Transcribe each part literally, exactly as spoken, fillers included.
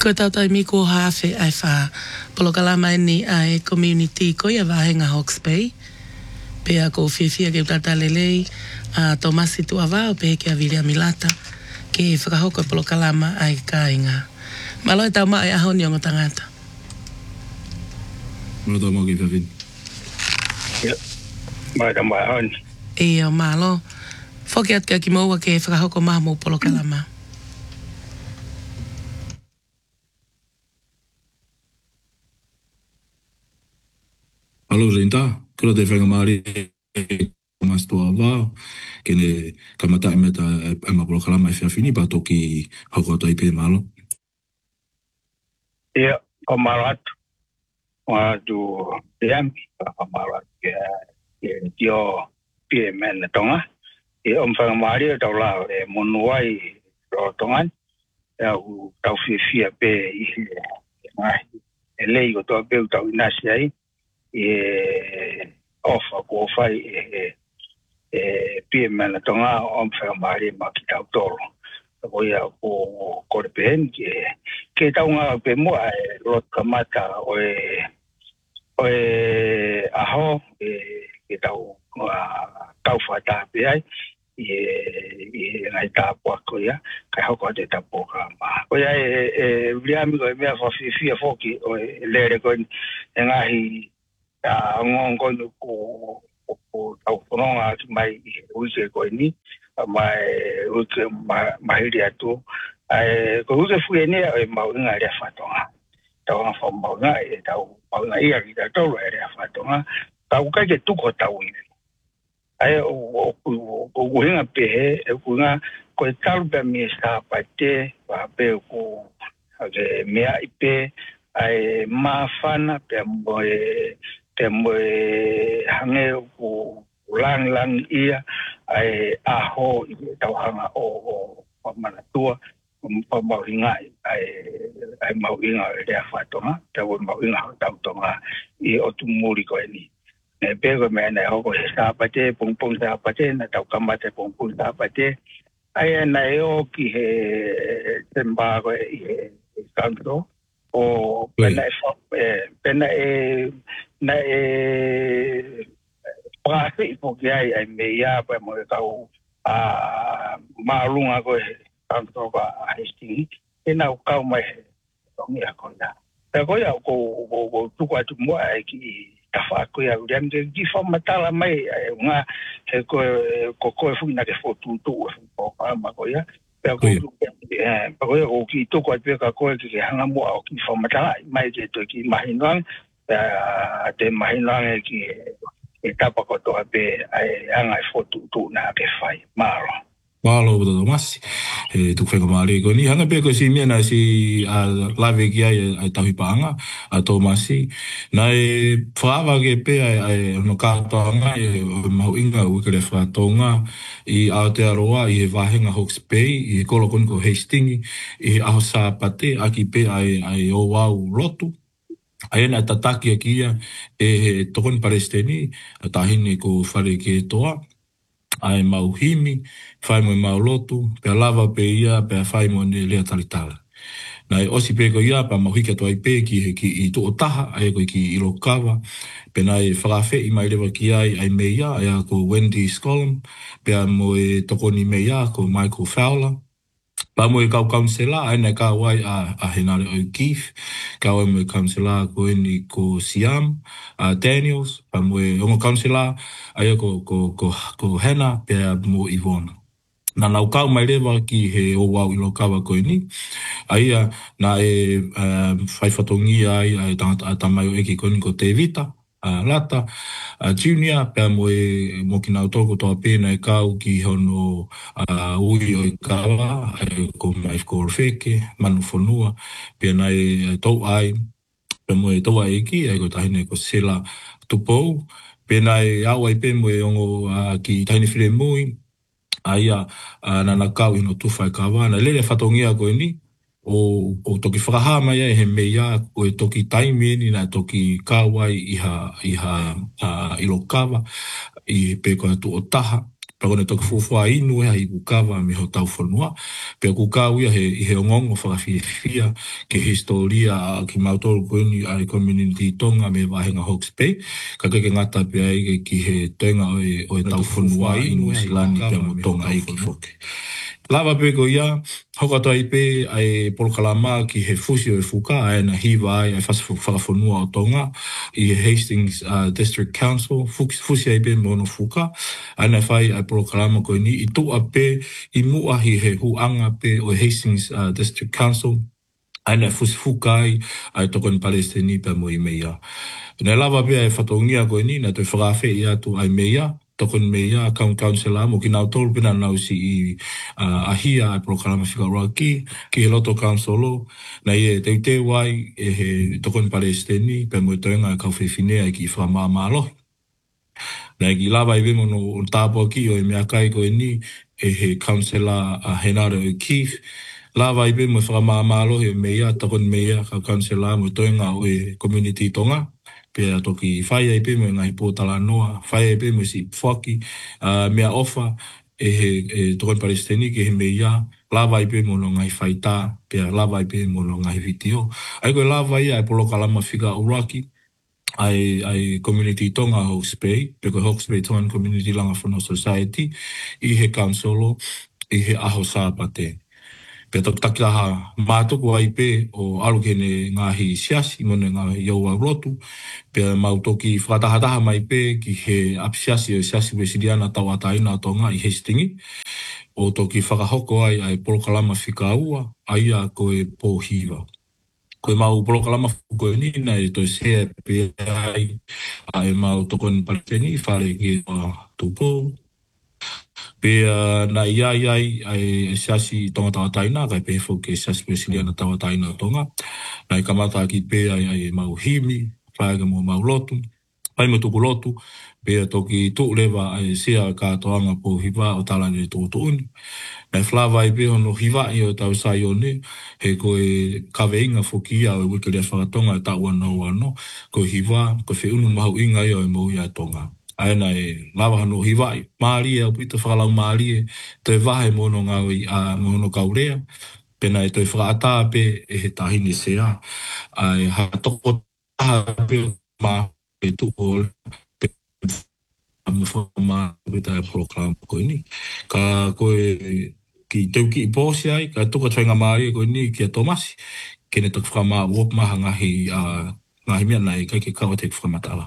Ko tau tai miko hawhi ai wha polokalama ni ai community ko ia wahenga Hawke's Bay. Pea ko whiwhia ke utata lelei a Tomasi Tuavao pe ke a Vilia Milata ke whakahoko polokalama ai kāinga. Malo e tau mai aho ni o tangata. Malo tau mau ki whiwhin. Ia, mai tau mai aho ni. Ia malo. Whoki atka ki maua ke whakahoko maha mo polokalama. Alo rinta, kura te whenga maari mas toa wao, kene kamata e meta e mapolo kalama e whiawhini, pa toki hoko ato i pe malo. Ia, o malo atu, o atu te ami, o malo atu ke tio pie mena tonga, e o mwhanga maari e tau lao e monuai ro tongan, e au tau whiawhia pe i ngahi, e lei o toa peu tau inasi ai, e ofa ko fai e e pie mena tonga o mwhanga maari ma ki tau toro. Ko ia ko ko pen ke ke tau nga pe mo e lot kamata o e o e aho e ke tau tau fata pe ai e e ngai ta po ko ia ka hoko te ta po ka ma. Ko ia e e liami ko me fa fi fi foki o le re ko ngahi a ngongo ko ko tau fonga mai uise ko ni mai uke mai ria tu ai ko uke fu ni e mau nga ria fatonga tau nga fo mau nga e tau mau nga ia ki tau ria fatonga tau ka ke tu ko tau ni ai o o o nga pe e ku nga ko tau be mi sta pate pa pe ko age mea ipe ai ma fana pe mo te moe hange o lang lang ia ai aho i tau hanga o o manatua o mau inga ai ai mau inga rea whatonga tau mau inga tau tonga i o tu muri ko ni e pego me na hoko he sapate pung pung sapate na tau kamate pung pung sapate ai na e o ki he temba ko i he kanto o pena e pena e na e prase po que ai ai me ia pa mo kau a malunga ko tanto ba esti e na kau mai tongi a konda e ko ia ko ko tu ko tu mo ai ki ta fa ko ia uriam de ki fa matala mai nga e ko ko ko fu na ke fotu tu ko pa ma ko ia pe ko eh pa ko o ki to ko pe ka ko ki hanga mo o ki fa matala mai ke to ki mahinang te mahinang ki e tapa ko to pe ai anga fotu tu na ke fai malo malo do mas e tu fe mari ko ni hanga pe ko si mena si a live ki ai ai tahi panga a to masi na e fava ke pe ai no ka to nga e mau inga u ke le fa tonga i Aotearoa i vahenga Hawke's Bay i kolo kon ko Hastings i ahosa pate aki pe ai ai o wau lotu ai na tataki aki ia e tokon palestini tahini ko fare ke toa ai mau himi fai mo mau lotu pe lava pe ia pe fai mo ne le talitala na osi pe ko ia pa mau hika to ai pe ki ki i to taha ai ko ki i lokawa pe na e farafe i mai lewa ki ai ai me ia ai ko Wendy Scolum pe mo e tokoni me ia ko Michael Fowler pa mo e kau councilor ai na ka wai a a Henare O'Keefe ka wai mo e councilor ko ni ko Siam a Daniels pa mo e ongo councilor ai ko ko ko ko Hena pe mo Ivona na lau kau mai lewa ki he o wau i lokawa ko ni ai na e fai fatongi ai ai tangata tamai o eki ko ni ko Te Vita a lata a junior pe mo e mo kina toko to pena e kau ki hono a ui o kawa e ko mai ko feke manu fonua pe na e to ai pe mo e to ai ki e ko tahine ko sela tupo pe na e au ai pe mo e ongo ki tahine file mui ai a na na kau ino tufa kawa na lele fatongia ko ni o o toki whakaha mai e he mea o e toki taimi ni na toki kawai iha iha uh, ilo kawa i pe ko atu o taha Pakone toki fufua inu e hai kukawa me ho tau whanua. Pea kukau ia he, he ongongo whakawhiawhia ke historia ki mautoro koeni ai community tonga me wahenga Hawke's Bay. Ka keke ngata pea ike ki he toenga o e, o e tau whanua inu silani pea mo tonga iki foke. Lava pe ko ia, hoka toa i pe ai Polokalama ki he fusi o e fuka, ai na hiva ai ai whasa whakawhanua o tonga, i he Hastings uh, District Council, fusi ai pe mono fuka, ai na whai ai Polokalama ko ni, i tua pe, i mua hi he huanga pe o Hastings uh, District Council, ai na fusi fuka ai, ai toko ni Palestini pe mo i meia. Nei lava pe ai whatongia ko ni, na toi whakawhi i atu ai meia, tokon meia account councillor mo kina tolu pina nau si i uh, ahia ai Polokalama Whikauraki ki he loto councilo na ie te te wai e he tokon Palestini pe mo toenga ka whewhinea ki whamamalo na ki lava i vemo no tāpua ki o e mea kai ko e ni e he councillor uh, Henare o Keith lava i vemo whamamalo he meia tokon meia ka councillor mo toenga o e community tonga pea toki whai ai pe mo ngai pōtala noa, whai ai pe mo si whaki, uh, mea ofa e he e tokon Palestini ki he mea, lava ai pe mo no ngai whaita, pea lava ai pe mo no ngai vitio. Ai koe lava ia ai Polokalama Whikauraki, ai, ai community tonga Hawke's Bay, pe koe Hawke's Bay Tongan Community Langa Whanau Society, i he councilo, i he aho sāpate. Pea tok takilaha mātuku ai pe o alukene ngahi siasi, mone ngahi iaua rotu, pea mautoki whakatahataha mai pe ki he apsiasi o siasi Wesiliana tau ataina tonga i Hastings, o toki whakahoko ai ai Polokalama Whikaua, ai a koe pōhiwa. Koe mau Polokalama koe ni, na e toi sea pe ai, ai mau tokon Palestini, whare ki a tupo, Pea na ia iai ai siasi tonga tawataina, kai pe fo ke siasi Wesiliana tawataina tonga. Na i kamata ki pe ai ai mau himi, whaega mo mau lotu, pai mo tuku lotu, pea toki tuk lewa ai sea ka toanga po hiwa o talane tō tōni. Na i whlawa i pe hono hiwa i o tau sai o ne, he koe kaweinga foki ia o wikaria whakatonga e tau anō anō, koe hiwa, koe whiunu mahu inga i o e mo ia tonga. Aina e lawa hano hiwai, maari e au pita whakalau maari e, toi wahe mono ngawi a mono kaurea, pena e toi whakaata pe e he tahini sea, ai ha toko taha pe ma e tuko pe amu whama pita e Polokalama koe ni. Ka koe ki teuki i pōsi ai, ka tuka tuenga maari e koe ni ki a Tomasi, kene tuk whakama wop maha ngahi, uh, ngahi mea nei, kai ke kawa te whakamata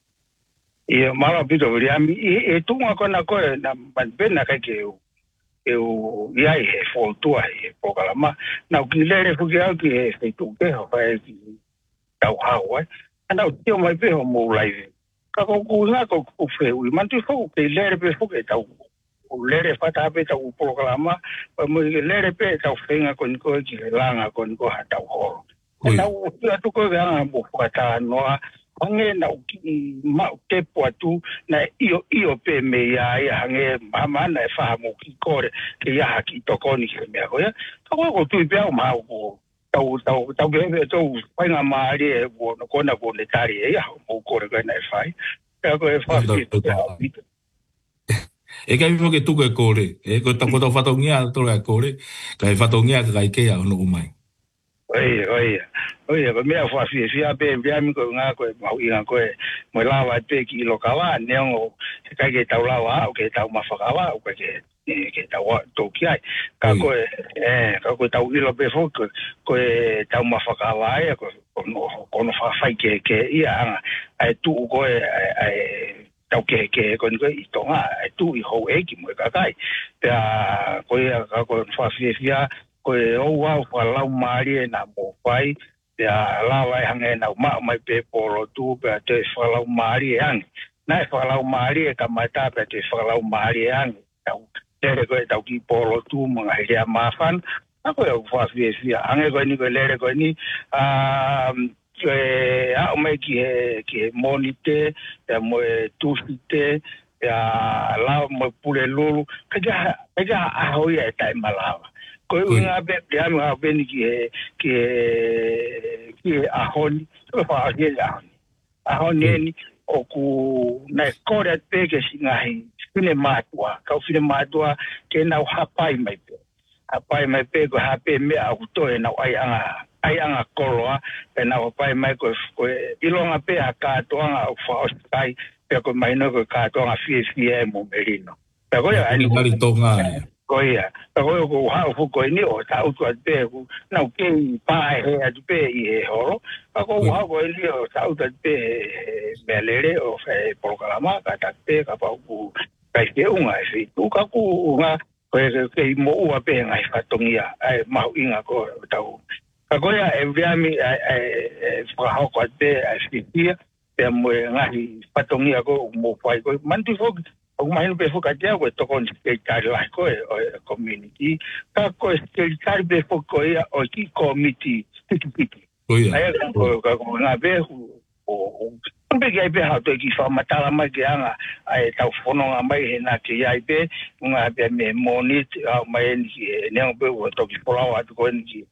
Ia mara pito riami e tunga kona koe na pena kai ke e o ia e fotua e Polokalama na ki lere fuki au ki e feitu ke ho fa e tau hawa ana o tio mai pe ho mo live ka ko ku na ko ku fe u man tu fo ke lere pe fuki tau o lere fa ta pe tau Polokalama pa mo lere pe tau fenga kon ko ki langa kon ko ha tau ho na o tu ko ga mo fa ta no hange na uki ma te poatu na io io pe me ya ya hange mama na fa mo ki kore ke ya ki to koni ke me ko ya to ko tu pe ma ko tau tau tau be to pa nga ma ri ko no ko na ko le tari ya mo ko re na fa ya ko e fa e kai fo ke tu ke kore e ko ta ko to fatongia to le kore kai fatongia kai ke ya no mai Oye, oye, oye, pa mea fua fie fia pe mbia mi ko ngā koe mau i ngā koe mo lawa pe ki ilo kawa neongo se kai ke tau lawa o ke tau mawhakawa o ke ke tau tō ki ai ka koe, eh, ka koe tau ilo pe fo koe tau mawhakawa ai kono whawhai ke ke ia anga ai tu koe ai tau ke ke koe koe i tonga ai tu i hou eki mo e kakai pea koe ka koe fua fie fia koe o wau whalau maari e nā mō whai, pia lawa e hange nau maa mai pe polo tū, pia te whalau maari e hangi. Nai whalau maari e ka mai tā, pia te whalau maari e hangi. Tau tere koe tau ki polo tū, mga hirea mawhan, a koe au whawhie fia. Hange koe ni koe lere koe ni, koe au mai ki he, ki he monite, pia moe tūsite, pia lawa moe pule lulu, kaja, kaja ahoi e tai malawa. Koe unga be piano ha beni ki ki ki ahoni so fa ahoni ahoni ni o ku na kore pe ke singahi fine matua ka fine matua ke na hapai mai pe hapai mai pe ko hape me a to e na ai anga ai anga koloa e na hapai mai ko ko ilonga pe a ka to anga fa ostai pe ko mai no ko ka to anga fie fie mo merino pe ko ya ni mari tonga ko ya pe ko ko ha fu ko ni o ta u to pe ko na ke pa e a pe e horo pa ko ha ko ni o ta u to pe belere o fe programa ka ta pe ka pa ku kai ke unga e tu ka ku unga ko ke mo u pe ngai fa tongia ai ma inga ko ta u ka ko ya e via mi e fa ha ko te a sitia pe mo ngai fa tongia ko mo fa ko man tu fo o mai no pe fo ka te ko to kon ke ka la ko e community ka ko ke ka be fo ko ya o ki committee sticky ai ko ko na be o Pe que pe ha to ki fa matala mai ke anga ai tau fono mai he na ke ai pe nga pe me monit mai ni ne pe o to ki pola wa to ni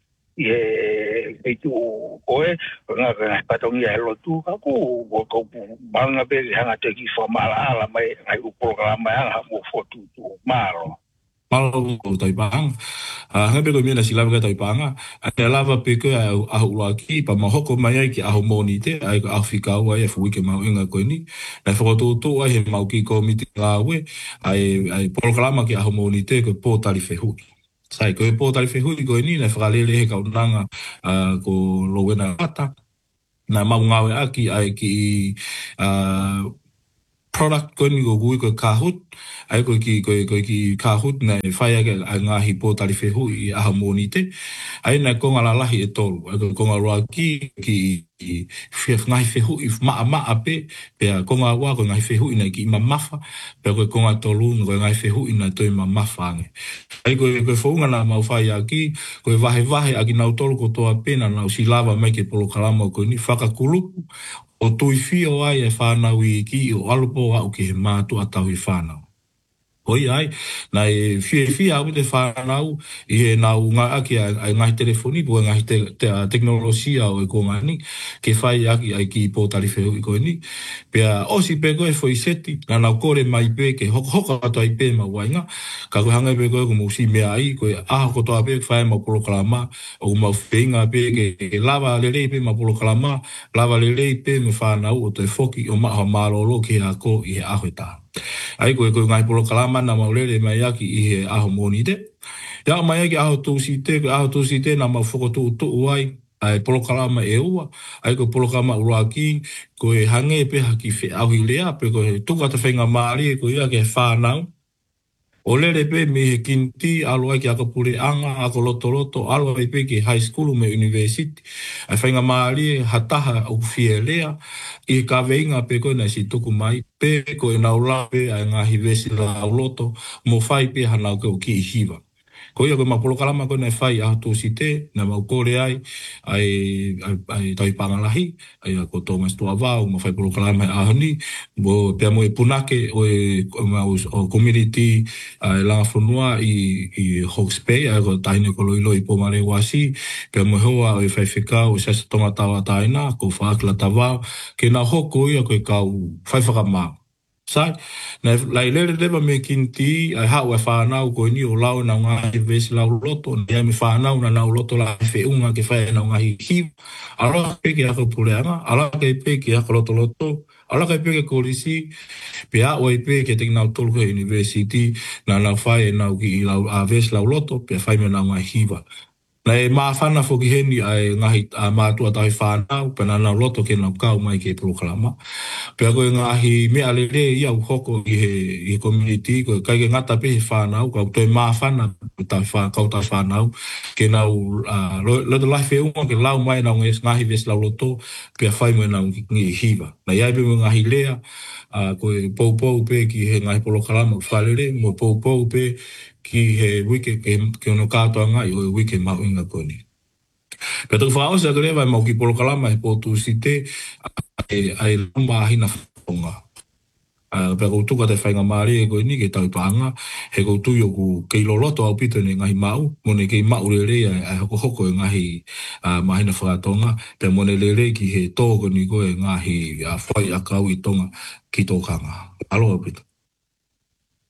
e e tu o e nga nga pa to ni lo tu ka ko ko banga pe hanga te ki fa mala ala mai ai u programa anga mo foto tu malo malo tai bang a he pe ko mina silava ka tai banga a te lava pe ko a ula ki pa ma hoko mai ki a monite ai a fika wa e fu ke ma inga ko ni na fo to to ai ma ki ko miti la we ai ai programa ki a monite ko po tali fe hu sai ko po tali fe hu ko ni na fra le le ka unanga ko lo wena pata na ma nga aki ai ki a product ko ni go gui ko kahut ai ko ki ko ko ki kahut na fai ke nga hi po tali fe hu i a monite ai na ko ngala lahi e tolu ai ko ngala ki ki fe nga fe hu if ma ma ape pe ko nga wa ko nga fe hu ina ki ma mafa pe ko nga tolu ngo nga fe hu ina to ma mafa nge ai ko ko fo nga ma fai aki ko vahe vahe aki na tolu ko to apena na silava mai ke polo kalama ko ni faka kulupu o tui fio ai e whanau i ki o alupo au ki he mātu atau i whanau. Hoi ai, na e fie fie au te whanau i he nau ngā aki ai ngahi telefoni, bua ngahi te, te uh, teknolosia o e ko ngani, ke whai aki ai ki po tarifeu i koe ni. Pea osi pe koe foi seti, na nau kore mai pe ke hoko hoko ato ai pe ma wainga, ka koe hanga pe koe ko mausi mea ai, koe aho kotoa pe whae ma polo kalama, o mau whenga pe ke lava lelei pe ma polo kalama, lava lelei pe me whanau o te foki o maha marolo ke a ko i he aho e taha. Ai koe koe ngai polo kalama na maulele mai aki i he aho moni te. Ia mai aki aho tūsi te, aho tūsi te na mau whakatu tu uai, ai polo kalama e ua, ai koe polo kalama ura ki, koe hange pe haki whi ahi lea, pe koe tukata whenga maari e koe ia ke whanau. O lere pe me he kinti, alo ai ki aka pure anga, ako loto loto, alo ai pe ki high school me university. Ai whainga maari hataha au fie lea, i ka veinga pe koe na si tuku mai, pe koe nau la pe ai ngahi vesi la au loto, mo whai pe hanau ke o ki i hiva. Ko ia koe ma polo kalama koe nei whai a tō si te, na mau kore ai, ai, ai, ai tau i pangalahi, ai a ko Thomas Tuavau, ma whai polo kalama a honi, mo pia mo e punake o e o community ai langa whanua i, i Hawke's Bay, ai ko tahine ko loilo i Pomare Wasi, pia mo hoa o e whai whika o sasa tonga tawa taina, ko whaakila tawao, ke na hoko ia koe kau whai whakamau. Sai, na lai lere lewa me kinti, ai hau e whanau ko ni o lau na ngahi vesi lau loto, ni ai me whanau na nau loto la whiunga ke whae na ngahi hiu, ala peke aka pureanga, ala ke peke aka loto loto, ala ke peke korisi, pe a oi peke te nau tolu ke university, na nau whae nau ki lau a vesi lau loto, pe whae me na ngahi hiva. Na e maa whana whoki heni ai ngahi a mātua tahi whanau, pe na nau loto ke nau kau mai ke proklama. Pe a koe ngahi mea lere i au hoko i he, i he community, koe kai ke ngata pe he whanau, kau toi maa whana kau tahi whanau, ke nau uh, loto lai whiunga ke lau mai nau ngahi ves lau loto, pe a whai mai nau ngi hiva. Na iai pe mo ngahi lea, uh, koe pou pou pe ki he ngahi polokalama whalere, mo pou pou pe ki he wike ke, ke ono kātoa ngai o e wike mau inga koni. Pea tuku whaosa ka lewa e mau ki polo kalama he pōtu si te ai, ai lamba ahina whaonga. Uh, pea kou tuka te whainga maari e koe ni ke tau pāanga, he kou tui o ku kei loloto au pito ni ngahi mau, mone kei mau re re ai, ai hoko hoko e ngahi uh, mahina whakatonga, pea mone re re ki he tōko ni koe ngahi uh, whai a kau i tonga ki tōkanga. Aloha pito.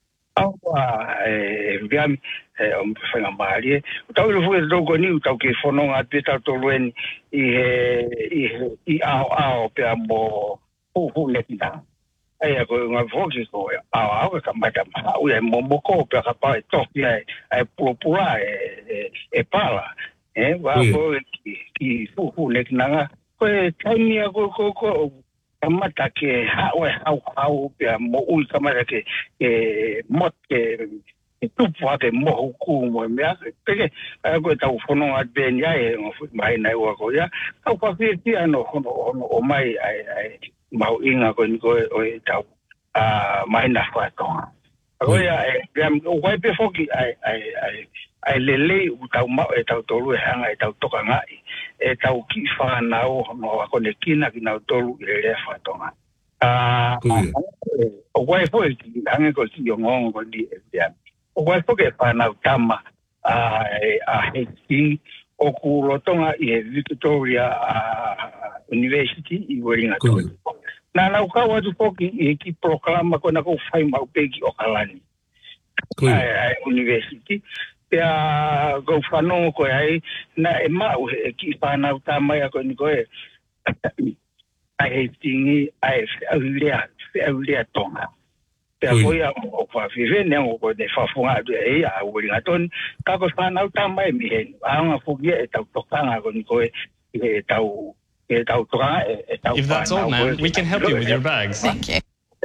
au e biam e o fenga mari tau le fu do ko ni tau ke fono nga pe tau to luen i i i au au pe mo fu fu le tinda ai ko nga foki ko au au ka mata ma u e mo mo ko pe ka pa to ai ai pu pu e e pala e va ko ki fu fu le tinda ko tani ko ko ko kamata ke hawe hau hau pe mo ui kamata ke e mot ke tu pode mo ku mo me ke ko ta fono at ben ya e mai na wa ko ya au pa fi ti ano o mai ai ai mau inga ko ni ko o ta a mai na fa to ko ya e gam o wai pe foki ai ai ai ai lele u ta ma e ta to lu hanga e ta to ka ngai e ta ki fa na o no ko ne kina ki na to lu le le fa to ah o wai fo ki hanga ko si yo ngong ko di ya o wai fo ke fa na tama a a he o ku lo tonga i Victoria University i Wellington to na na ka wa tu foki e ki proclama ko na ko fai mau pegi o kalani ai University pea go whanongo koe ai, na e mau e ki whanau tamai a koe ni koe, ai hei tingi, ai whiaulea, whiaulea tonga. Pea koe a o whawhiwe, ne o koe ne whawhunga atu e a uringa toni, ka koe whanau tamai mi henu, aonga whukia e tau tokanga koe ni koe, e tau, e tau tokanga, e tau whanau. If that's all, ma'am, we can help you with your bags. Thank you.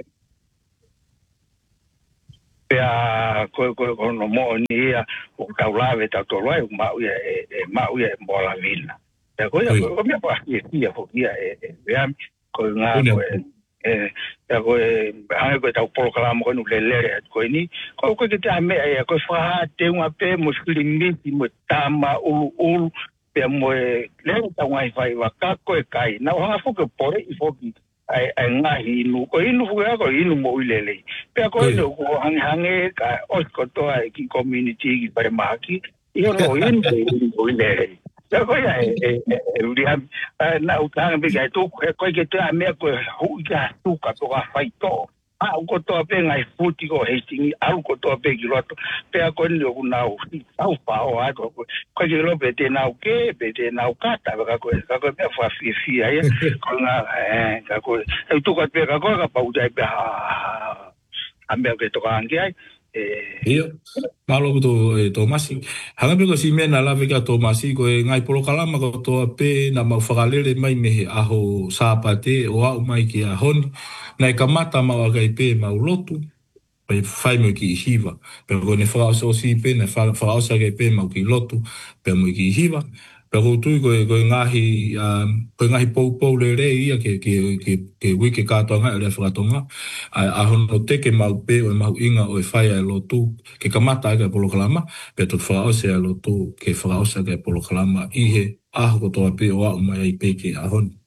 Pea koe koe koe no mo ni ia o tau lawe tau toloi o mau ia e mau ia e mola vina. Pea koe koe koe mea pa ia ia fokia e veami koe ngā koe e pea koe hange koe tau polo kalama koe nu lelere at koe ni koe koe ke tea mea ia koe whaha te unga pe mo skili miti mo tama ulu ulu pea mo e leo tau ngai whai waka koe kai na o hanga foke pore i foki ai ai ngahi inu ko inu fuga ko inu mo ilele pe ko no ko hang hange ka osko to ai ki community ki pare maki io no inu mo ilele pe ko ya e uri am na u tanga be ga to ko ke te ame ko hu ga tu ka to ga fai to a ko to pe ngai futi ko hestingi au ko to pe ki roto pe ko ni ku na u au pa o a ko ko ke lo pe te na u ke pe te na u ka ta ka ko ka ko pe fa fi fi ai ko na eh ka ko e tu ka pe ka ko ka pa u dai pe ha ambe ke to ka ngi ai Iyo, malo ko e Tomasi. Hanga pe ko si mena la veka Tomasi ko e ngai polo kalama ko to pe na mau whakalele mai mehe aho sāpate o au mai ki a honi. Nai kamata mau agai pe mau lotu. Pai whai mo ki hiva. Pe ko ne whakausa o si pe, ne whakausa agai pe mau ki lotu. Pe mo ki hiva. Pe ko tui ko e ngahi, ko e ngahi pou pou le re ia ke, ke, ke, ke wike kātonga e le whakatonga. A hono teke mau pe o e mau inga o e whai e lotu ke kamata aga e polo kalama. Pe tot whakaose e lotu ke whakaose aga e polo kalama. Ihe aho ko toa pe o au mai ai pe ke a honi.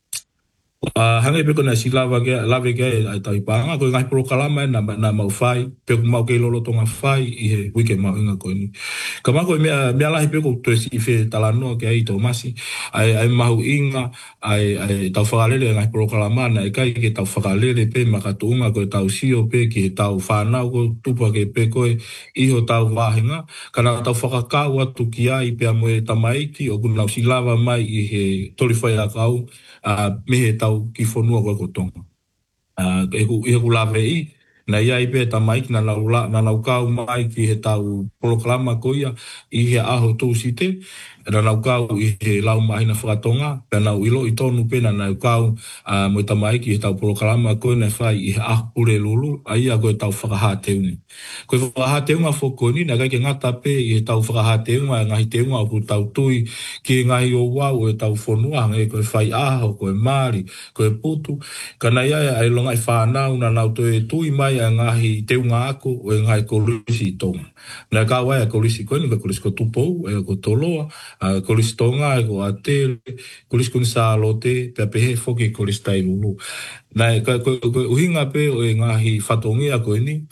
Uh, hange pe kona si lava ke lave ke ai tai panga ko ngai pro kalama na na mau fai pe mau ke lolo tonga fai i he wike mau inga ko ni kama ko me me ala pe ko to si fe talano ke ai Tomasi ai ai mau inga ai ai tau whakalele ngai pro kalama na e kai ke tau whakalele pe makatunga ko tau sio pe ke tau whanau ko tupa ke pe ko i ho tau wahinga kana tau whakakau atu ki ai pe amo e tamaiki o kuna si lava mai i he tolifai a kau a me tau ki fonua ko ko tonga a e ku e ku lave i na ia i pe ta mai na la na la ka mai ki he tau proclama ko ia i he aho tu site na la ka i he lau mai na fratonga pe na ilo i tonu pe na na ka a mo ta mai ki he tau proclama ko na fai i a pure lulu ai a ko tau whakaha te uni ko whakaha te unga foko ni na ka ke ngata pe i he tau whakaha te unga ngahi te unga ku tau tui ki ngahi o wau e tau fonua ngai ko fai aho ko mari ko putu kana ia ai longa i whanau na nau to e tui mai a ngahi te unga ako o e ngai kolisi tonga. Na ka wai a kolisi koe ni ka kolisi ko tupou e ko toloa, a kolisi tonga e ko a te, kolisi ko ni sa alote, pe a pehe foki kolisi tai lulu. Na ka uhinga pe o e ngahi whatongia koe ni,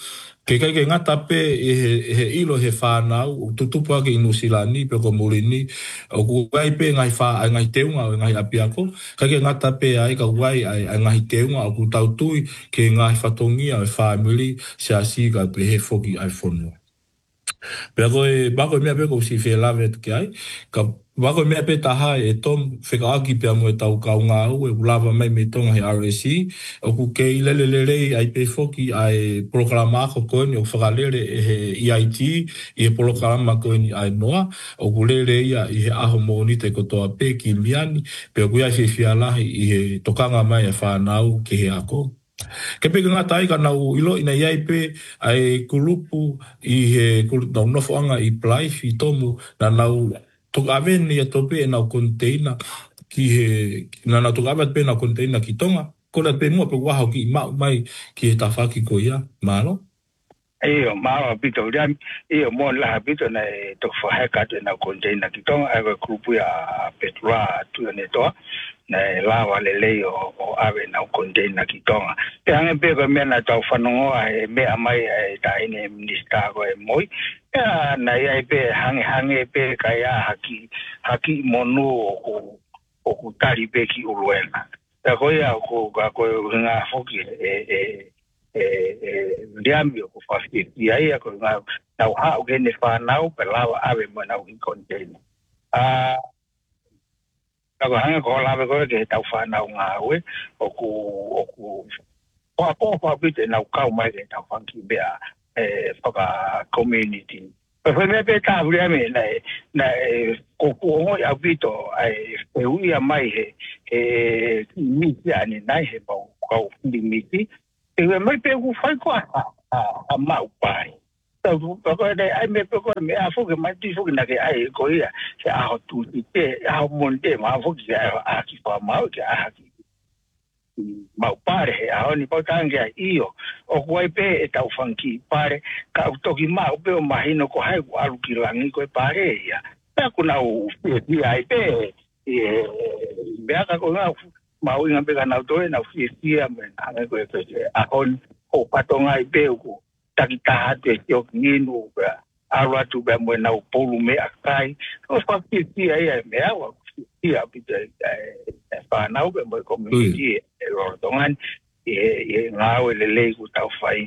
Ke kai ke ngata pe he, he ilo he whanau, tutupu ake inusilani, pe ko mulini, o ku wai pe ngai wha, ngai teunga, o ngai apiako, kai ke ngata pe ai ka wai ai ngai teunga, o ku tautui ke ngai whatongia, o whamili, se asi ka pe he foki ai whonua. Pea koe, bako mea pe ko si whea lawe tuke ai, ka bako mea pe taha e tom, wheka aki pea mo e tau kau ngā u, e ulawa mai me tonga he R S C, o ku kei lele lele ai pe foki ai programa ako koeni, o whakalere e he E I T, i he programa koeni ai noa, o ku lele ia i he aho mōni te kotoa pe ki miani, pea ku ia whi whia lahi i he tokanga mai e whanau ki he ako. Ke peke ngā taika nau ilo ina iai pe ai kulupu i he nau nofoanga i plaifi tomu na nau toka aveni e tope e nau konteina ki he, na nau toka aveni pe nau konteina ki tonga, kona pe mua pe waho ki mau mai ki he tawhaki ko ia, malo? Iyo, maa pito riam, iyo mo laha pito na e toka whaheka tu e nau konteina ki tonga, ewe kulupu ya petua tu ane toa, na lawa lelei o, o awe nau konteina ki tonga. Te hange pe koe mea na tau whanongoa e mea mai e ta ine minista koe moi. Ea na iai pe hange hange pe ka ia haki, haki monu o ku, o ku tari pe ki uruena. Ea koe ia ko ka koe ngā foki e, e, e, e, riami o ku whawhiti. Ia ia koe ngā nau hao gene whanau pe lawa awe mo nau ki konteina. Ah, Ako hanga ko lawe koe ke tau whanau ngā ue, o ku, o ku, o a kōwha pite nau kau mai ke tau whanki bea e whaka community. Pe whai mea pe tāwuri ame, na e, na e, ko kuongoi au pito, ai e uia mai he, he miti ane nai he mau kau hundi miti, e ue mai pe ku whai koa a, a, a mau pai. Tau koe nei, ai me pe koe me a fuke, mai tui fuke na ke ai ko ia, ke aho tūti te, aho monte, ma fuke ke aho aki wha mau, ke aho ki mau pare he aho ni pautangi a iyo, o koe pe e tau whanki pare, ka au toki mau pe o mahino ko hai ku alu ki langi koe pare ia. Pea kuna u fia ai pe, mea ka koe ngā mau inga pe ka nau toe, nau fia fia me nanga koe koe aho ni o patonga i pe uku. Taki taha te teo nginu, aru atu bea moe nau polu mea kai. O whakiti ai ai mea, whakiti a pita e whanau bea moe community e rorotongan, e ngāwe le lei ku tau whai.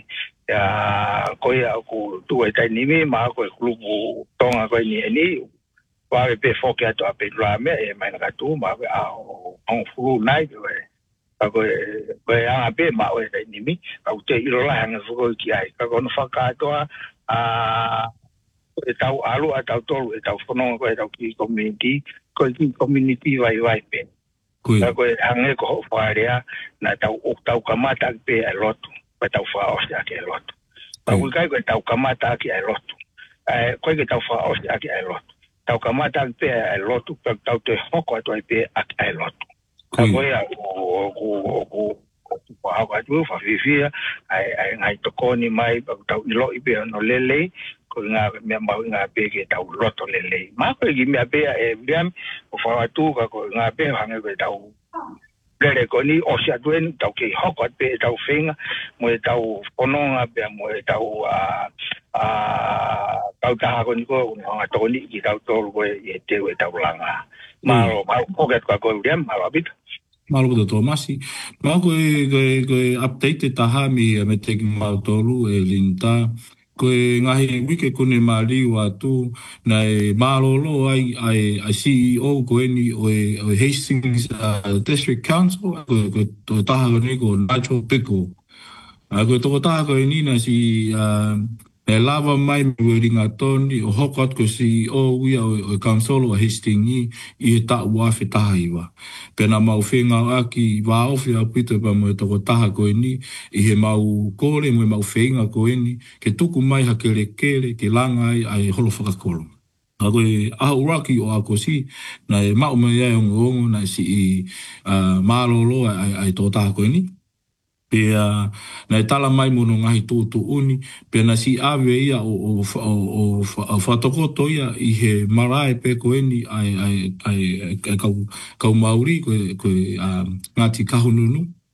Koe a ku tua i tai nimi, maa koe kulupu tonga koe ni e ni, wawe pe whoke atu a pe rā mea, e mai naka tu, maa koe a o furu nai pe wai. Ako e koe anga pe ma o e tai nimi, au te iro la hanga fuko ki ai. Ka kono whakatoa, a e tau alu a tau tolu, e tau whanonga koe tau ki community, koe ki community vai vai pe. Ka koe hange ko ho wharea, na tau o tau kamata pe e lotu, koe tau whaosi ake e lotu. Ka koe kai koe tau kamata ake e lotu. Koe ke tau whaosi ake e lotu. Tau kamata pe e lotu, tau te hoko atu ai pe ake e lotu. Ka koe a ku ku ku hau atu whawhiwhia, ai ngai tokoni mai, tau ilo i pia no lelei, ko ngā mea mau ngā peke tau roto lelei. Mā koe ki mea pia e biam, o whau atu ka ko ngā pia hange koe tau lere ko ni o si atuen, tau kei hoko at pe tau whenga, mo e tau whanonga pia, mo e tau tau taha ko ni ko, ngā tokoni ki tau tolu koe i e teo e tau langa. Māro, māro poket kwa koe biam, māro apita. Malo ko to masi. Ma ko e ko update taha mi me te mau tolu e linta. Ko ngahi wike kone mali watu na e malolo ai ai ai C E O ko ni o o Hastings uh, District Council ko ko taha ko ni ko Nacho Pico. A ko to taha ko ni na si uh, e lava mai me ringa toni o hokot ko C E O ia o council o Hastings i e ta ua fe taha iwa. Pena mau whenga aki wa ofi a pito pa mo e toko taha koe ni i he mau kore mo e mau whenga koe ni ke tuku mai ha kere kere ke langa ai ai holo whakakolo. A koe aha uraki o ako si na e mau me iai ongo ongo na si i uh, marolo ai, ai tō taha koe ni. Pea na e tala mai mono ngahi tōtu uni, pea na si awe ia o, o, o, o, o whatokoto ia i he marae pe koe ni ai, ai, ai, ai kau, kau mauri koe, koe uh, Ngāti Kahununu.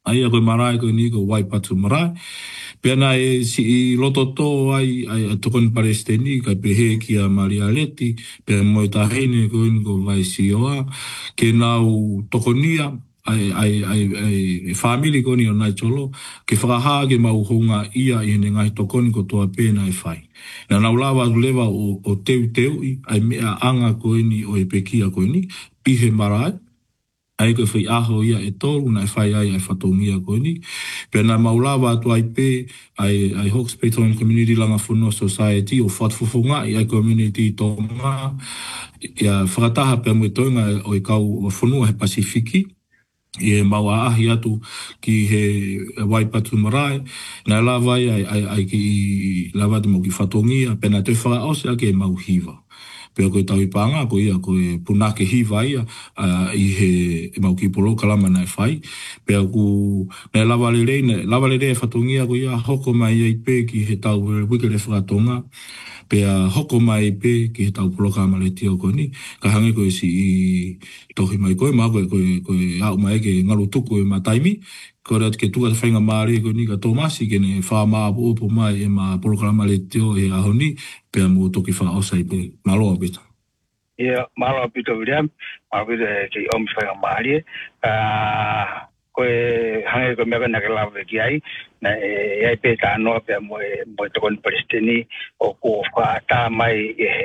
Ai a koe marae koe ni ko Waipatu marae. Pena e si i loto tō ai ai a tokoni Palestini ka pehe ki a Maria Leti, pe moe tahine koe ni ko vai si oa, ke nau tokonia, ai ai ai ai family koe ni o nai tolo, ke whakaha ke mauhunga ia i hene ngai tokoni ko toa pēna e whai. Na nau lawa lewa o, o teu teu i, ai mea anga koe ni o e pekia koe ni, pihe marae, ai koe whai aho ia e tōru, nai whai ai ai whatongia koe ni. Pena maulawa atu ai pē, ai, ai Hawke's Bay Tonga Community Langa Whunua Society, o whatfufunga i ai community tōnga, ia whakataha pia mui toinga o i kau o whunua he Pasifiki, i e maua ahi atu ki he Waipatu marae, nai lawa ai, ai, ai ki lawa te mo ki whatongia, pena te whakaose ake e mau hiva. Pea koe tau i panga, ko ia koe punake hiva ia, uh, i he e mau ki polo kalama nai whai. Pea ku, nei lawa le rei, lawa le rei e whatongia ko ia hoko mai ei pē ki he tau wike le whakatonga. Pea hoko mai pē ki he tau polo kalama le tio koe ni. Ka hange koe si i tohi mai koe, maa koe koe, koe au mai ke ngaru tuku e ma taimi. Ko rea ke tuka te whainga maari ko ni ka Tomasi ke ne wha maa upo mai e ma polo kalama le tio e aho ni. Pea mo toki wha osai pe maloa pita. Ia, maloa pita William, maloa pita ke omi whainga maari. Koe hange koe mea nake lawe ki ai, na e ai pe ta anoa pea mo e mo e tokoni Palestini o ko wha ta mai e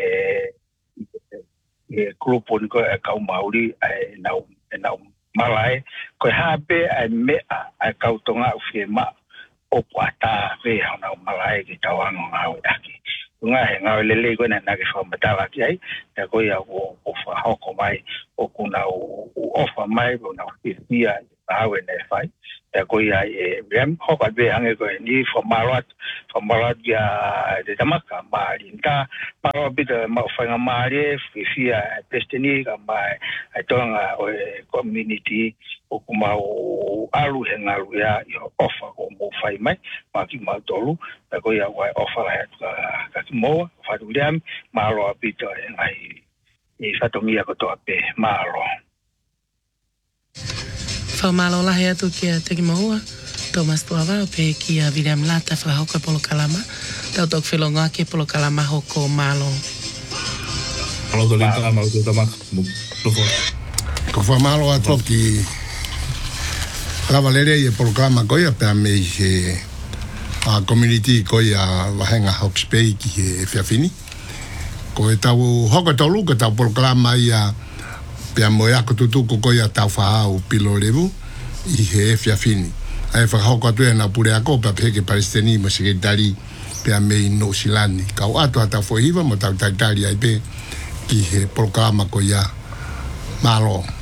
e grupo ni koe e kau mauri e nau, e nau malae, koe hape ai mea ai kautonga uwhie ma o kuata vea nau malae ki tauango ngau aki. Unga he ngau lele koe na nake whamatala ki ai, na koe a o whahoko mai, o kuna o ofa mai, o nau whiwhia hau e nei whai. E koe ai e rem, hoka be hange koe ni whamarat, whamarat ia te tamaka maari. Nka marawa pita mau whainga maari, whiwhia Destiny, ka mai ai toanga o e community, o kumau alu he ngaru ia i ofa o mo whai mai, ma ki mau tolu, e koe au ai ofa lai atu ka ki moa, whatu ream, marawa pita e ngai i whatongia kotoa pe maro. Whamalo lahi atu ki a Teki Mahua, Thomas Tuava, o pe ki a William Lata, whahoko e Polo Kalama, tau tok whilonga ki Polo Kalama hoko malo. Malo to linta, malo to tamaka, mo lofo. Ko whamalo atu ki lawa lere i e Polo Kalama koia, pea me i he a community koia wahenga Hawke's Bay ki he Whiawhini. Ko e tau hoko tolu, ko tau Polo Kalama i a pea moe ako tutuko koia tau whahau pilo levu i he Whiawhini. Ai whakahoko atu e na pure ako pea peke Palestini mo sekretari pea mei no silani. Kau ato a tau whohiva mo tau taitari ai pe ki he Polo Kalama koia malo.